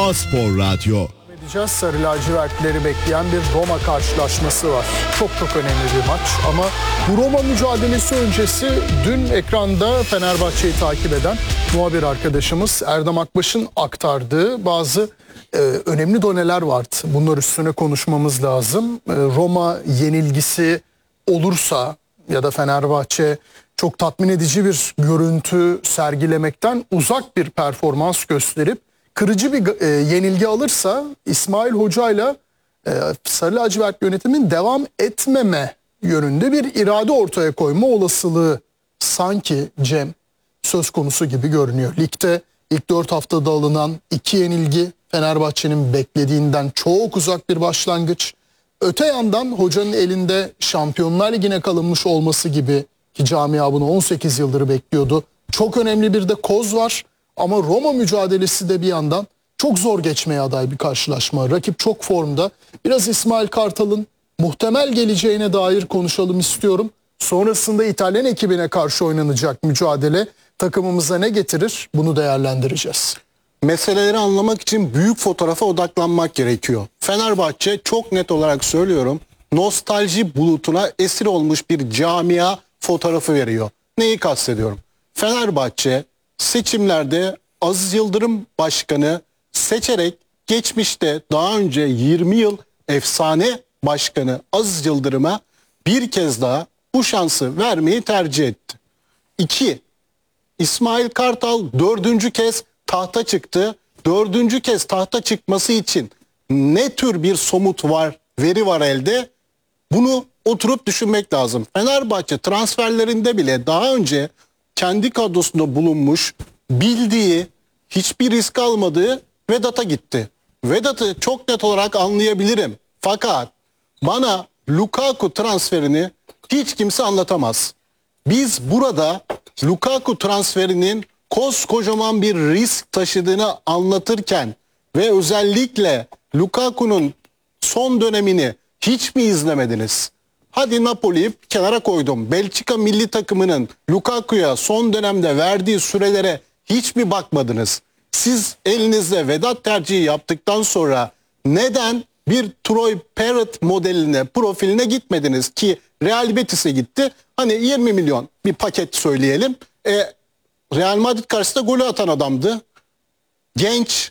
A-Spor Radyo. Edeceğiz. Sarı lacivertleri bekleyen bir Roma karşılaşması var. Çok önemli bir maç ama bu Roma mücadelesi öncesi dün ekranda Fenerbahçe'yi takip eden muhabir arkadaşımız Erdem Akbaş'ın aktardığı bazı önemli doneler vardı. Bunlar üstüne konuşmamız lazım. Roma yenilgisi olursa ya da Fenerbahçe çok tatmin edici bir görüntü sergilemekten uzak bir performans gösterip kırıcı bir yenilgi alırsa İsmail Hoca'yla Sarı Lacivert yönetimin devam etmeme yönünde bir irade ortaya koyma olasılığı sanki Cem söz konusu gibi görünüyor. Ligde ilk 4 haftada alınan 2 yenilgi Fenerbahçe'nin beklediğinden çok uzak bir başlangıç. Öte yandan hocanın elinde Şampiyonlar Ligi'ne kalınmış olması gibi ki camia bunu 18 yıldır bekliyordu. Çok önemli bir de koz var. Ama Roma mücadelesi de bir yandan çok zor geçmeye aday bir karşılaşma. Rakip çok formda. Biraz İsmail Kartal'ın muhtemel geleceğine dair konuşalım istiyorum. Sonrasında İtalyan ekibine karşı oynanacak mücadele takımımıza ne getirir? Bunu değerlendireceğiz. Meseleleri anlamak için büyük fotoğrafa odaklanmak gerekiyor. Fenerbahçe, çok net olarak söylüyorum, nostalji bulutuna esir olmuş bir camia fotoğrafı veriyor. Neyi kastediyorum? Fenerbahçe seçimlerde Aziz Yıldırım Başkanı seçerek geçmişte daha önce 20 yıl efsane başkanı Aziz Yıldırım'a bir kez daha bu şansı vermeyi tercih etti. 2. İsmail Kartal 4. kez tahta çıktı. 4. kez tahta çıkması için ne tür bir somut veri var elde? Bunu oturup düşünmek lazım. Fenerbahçe transferlerinde bile daha önce kendi kadrosunda bulunmuş, bildiği, hiçbir risk almadığı Vedat'a gitti. Vedat'ı çok net olarak anlayabilirim. Fakat bana Lukaku transferini hiç kimse anlatamaz. Biz burada Lukaku transferinin koskocaman bir risk taşıdığını anlatırken ve özellikle Lukaku'nun son dönemini hiç mi izlemediniz? Hadi Napoli'yi kenara koydum. Belçika milli takımının Lukaku'ya son dönemde verdiği sürelere hiç mi bakmadınız? Siz elinizde Vedat tercihi yaptıktan sonra neden bir Troy Parrott modeline, profiline gitmediniz ki Real Betis'e gitti? Hani 20 milyon bir paket söyleyelim. Real Madrid karşısında golü atan adamdı. Genç.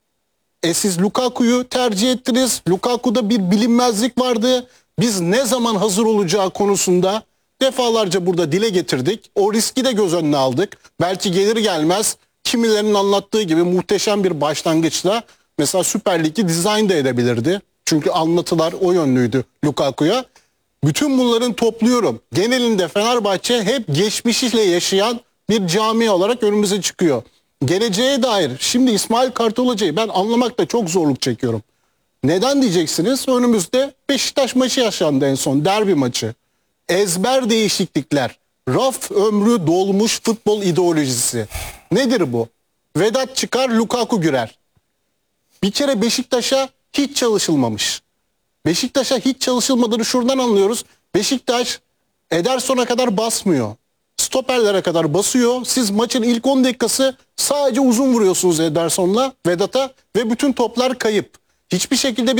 Siz Lukaku'yu tercih ettiniz. Lukaku'da bir bilinmezlik vardı. Biz ne zaman hazır olacağı konusunda defalarca burada dile getirdik. O riski de göz önüne aldık. Belki gelir gelmez kimilerinin anlattığı gibi muhteşem bir başlangıçla mesela Süper Lig'i dizayn da edebilirdi. Çünkü anlatılar o yönlüydü Lukaku'ya. Bütün bunların topluyorum. Genelinde Fenerbahçe hep geçmişiyle yaşayan bir camia olarak önümüze çıkıyor. Geleceğe dair şimdi İsmail Kartal Hoca'yı ben anlamakta çok zorluk çekiyorum. Neden diyeceksiniz? Önümüzde Beşiktaş maçı yaşandı en son, derbi maçı. Ezber değişiklikler, raf ömrü dolmuş futbol ideolojisi. Nedir bu? Vedat çıkar, Lukaku girer. Bir kere Beşiktaş'a hiç çalışılmamış. Beşiktaş'a hiç çalışılmadığını şuradan anlıyoruz. Beşiktaş Ederson'a kadar basmıyor. Stoperlere kadar basıyor. Siz maçın ilk 10 dakikası sadece uzun vuruyorsunuz Ederson'la Vedat'a ve bütün toplar kayıp. Hiçbir şekilde